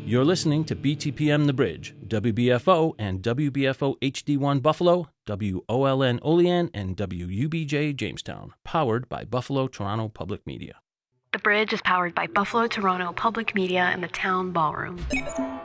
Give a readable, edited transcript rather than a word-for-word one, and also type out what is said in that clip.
You're listening to BTPM The Bridge, WBFO and WBFO HD1 Buffalo, WOLN Olean, and WUBJ Jamestown, powered by Buffalo Toronto Public Media. The Bridge is powered by Buffalo Toronto Public Media and the Town Ballroom.